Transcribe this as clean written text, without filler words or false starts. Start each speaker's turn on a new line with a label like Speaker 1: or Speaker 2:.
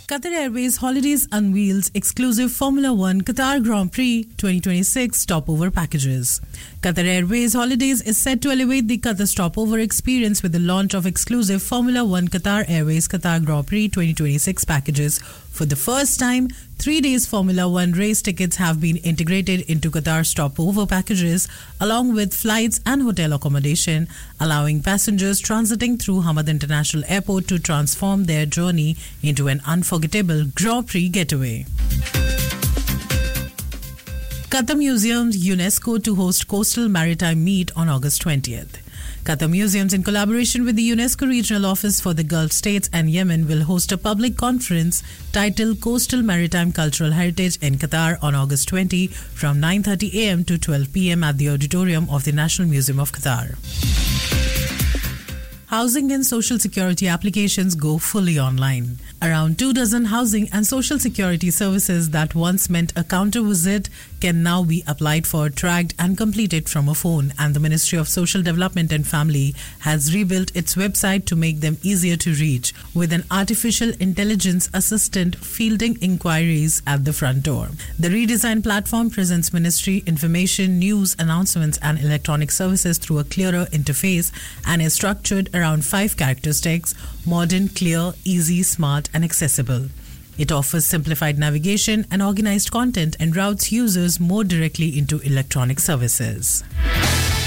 Speaker 1: Qatar Airways Holidays unveils exclusive Formula One Qatar Grand Prix 2026 stopover packages. Qatar Airways Holidays is set to elevate the Qatar stopover experience with the launch of exclusive Formula One Qatar Airways Qatar Grand Prix 2026 packages. For the first time, 3 days Formula One race tickets have been integrated into Qatar stopover packages, along with flights and hotel accommodation, allowing passengers transiting through Hamad International Airport to transform their journey into an unforgettable Grand Prix getaway. Qatar Museums UNESCO to host Coastal Maritime Meet on August 20th. Qatar Museums, in collaboration with the UNESCO Regional Office for the Gulf States and Yemen, will host a public conference titled Coastal Maritime Cultural Heritage in Qatar on August 20 from 9:30 a.m. to 12 p.m. at the auditorium of the National Museum of Qatar. Housing and social security applications go fully online. Around 24 housing and social security services that once meant a counter visit can now be applied for, tracked and completed from a phone, and the Ministry of Social Development and Family has rebuilt its website to make them easier to reach, with an artificial intelligence assistant fielding inquiries at the front door. The redesigned platform presents ministry information, news, announcements and electronic services through a clearer interface and is structured around 5 characteristics: modern, clear, easy, smart and accessible. It offers simplified navigation and organized content and routes users more directly into electronic services.